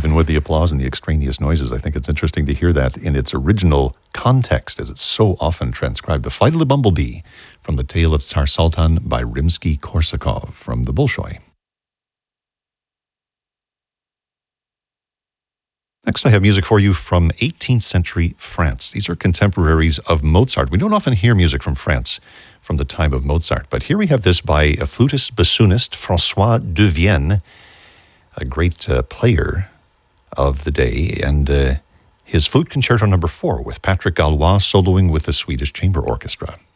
even with the applause and the extraneous noises. I think it's interesting to hear that in its original context, as it's so often transcribed. The Flight of the Bumblebee from the Tale of Tsar Sultan by Rimsky-Korsakov from the Bolshoi. Next, I have music for you from 18th century France. These are contemporaries of Mozart. We don't often hear music from France from the time of Mozart, but here we have this by a flutist bassoonist, François de Vienne, a great player of the day, and his Flute Concerto No. 4 with Patrick Gallois soloing with the Swedish Chamber Orchestra.